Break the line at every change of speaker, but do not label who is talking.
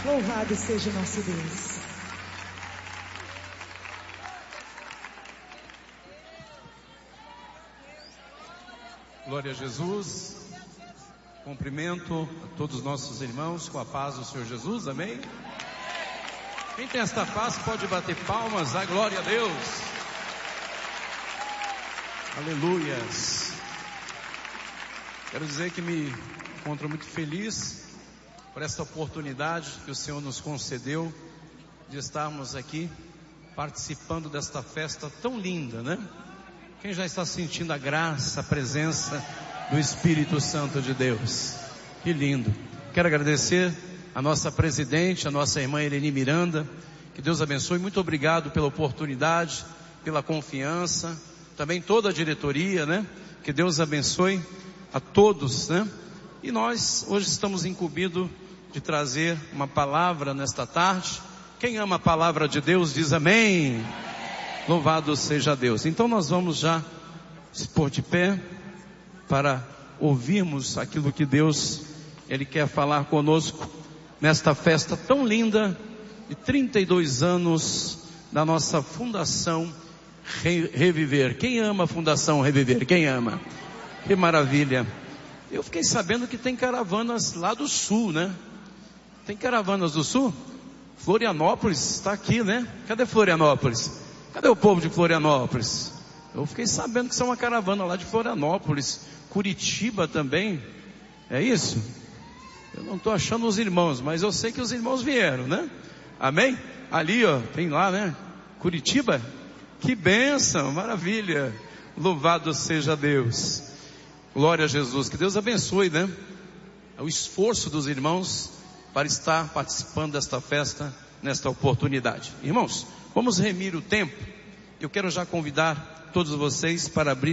Louvado seja o nosso Deus.
Glória a Jesus. Cumprimento a todos os nossos irmãos com a paz do Senhor Jesus, amém? Quem tem esta paz pode bater palmas, a glória a Deus. Aleluias. Quero dizer que me encontro muito feliz por esta oportunidade que o Senhor nos concedeu de estarmos aqui participando desta festa tão linda, né? Quem já está sentindo a graça, a presença do Espírito Santo de Deus? Que lindo. Quero agradecer a nossa presidente, a nossa irmã Eleni Miranda. Que Deus abençoe. Muito obrigado pela oportunidade, pela confiança. Também toda a diretoria, né? Que Deus abençoe a todos, né? E nós hoje estamos incumbidos de trazer uma palavra nesta tarde. Quem ama a palavra de Deus diz amém. Louvado seja Deus. Então nós vamos já se pôr de pé para ouvirmos aquilo que Deus, Ele quer falar conosco nesta festa tão linda de 32 anos da nossa Fundação Reviver. Quem ama a Fundação Reviver? Quem ama? Que maravilha. Eu fiquei sabendo que tem caravanas lá do sul, né? Tem caravanas do sul? Florianópolis está aqui, né? Cadê Florianópolis? Cadê o povo de Florianópolis? Eu fiquei sabendo que são uma caravana lá de Florianópolis. Curitiba também. É isso? Eu não estou achando os irmãos, mas eu sei que os irmãos vieram, né? Amém? Ali, ó, tem lá, né? Curitiba. Que bênção, maravilha. Louvado seja Deus. Glória a Jesus. Que Deus abençoe, né? O esforço dos irmãos para estar participando desta festa, nesta oportunidade. Irmãos, vamos remir o tempo. Eu quero já convidar todos vocês para abrir